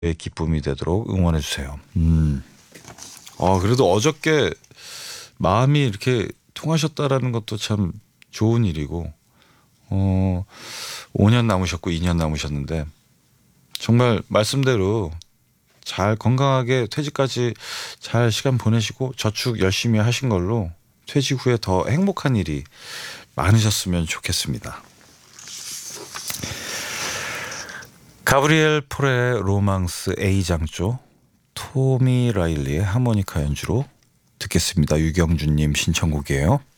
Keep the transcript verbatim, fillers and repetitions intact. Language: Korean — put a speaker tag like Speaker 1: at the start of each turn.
Speaker 1: 기쁨이 되도록 응원해 주세요. 음. 아, 그래도 어저께 마음이 이렇게 통하셨다라는 것도 참 좋은 일이고, 어, 오 년 남으셨고 이 년 남으셨는데 정말 말씀대로 잘 건강하게 퇴직까지 잘 시간 보내시고 저축 열심히 하신 걸로 퇴직 후에 더 행복한 일이 많으셨으면 좋겠습니다. 가브리엘 폴의 로망스 A장조, 토미 라일리의 하모니카 연주로 듣겠습니다. 유경준님 신청곡이에요.